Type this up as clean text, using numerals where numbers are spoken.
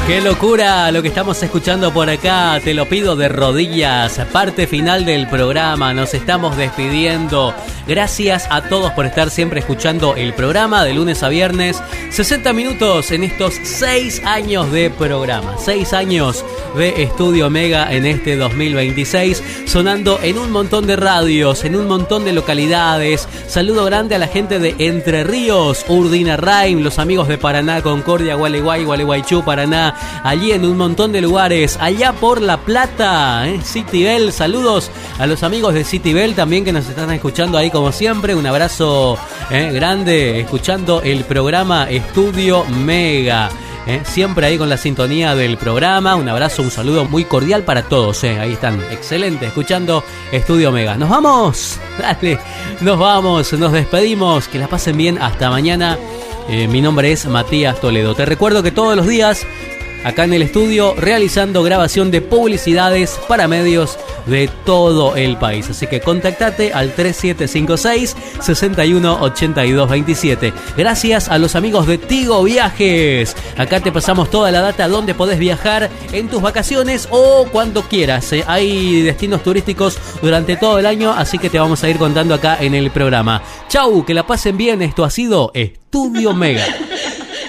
Qué locura lo que estamos escuchando por acá, te lo pido de rodillas, parte final del programa, nos estamos despidiendo. Gracias a todos por estar siempre escuchando el programa de lunes a viernes, 60 minutos en estos 6 años de programa, 6 años de Estudio Mega en este 2026, sonando en un montón de radios, en un montón de localidades. Saludo grande a la gente de Entre Ríos, Urdinarraim, los amigos de Paraná, Concordia, Gualeguay, Gualeguaychú, Paraná, allí en un montón de lugares, allá por La Plata, Citibel, saludos a los amigos de Citibel también que nos están escuchando ahí como siempre, un abrazo grande, escuchando el programa Estudio Mega. Siempre ahí con la sintonía del programa, un abrazo, un saludo muy cordial para todos, ahí están, excelente, escuchando Estudio Mega. ¿Nos vamos? Dale, nos vamos, nos despedimos, que la pasen bien, hasta mañana. Mi nombre es Matías Toledo, te recuerdo que todos los días acá en el estudio realizando grabación de publicidades para medios de todo el país. Así que contactate al 3756-618227. Gracias a los amigos de Tigo Viajes. Acá te pasamos toda la data donde podés viajar en tus vacaciones o cuando quieras. Hay destinos turísticos durante todo el año, así que te vamos a ir contando acá en el programa. Chau, que la pasen bien. Esto ha sido Estudio Mega.